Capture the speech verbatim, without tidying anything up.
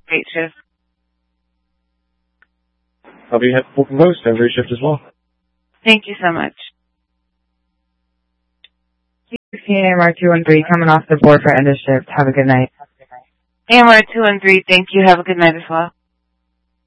Great shift. I'll be full promoted every shift as well. Thank you so much. C M R two one three coming off the board for end of shift. Have a good night. A M R two one three, thank you. Have a good night as well.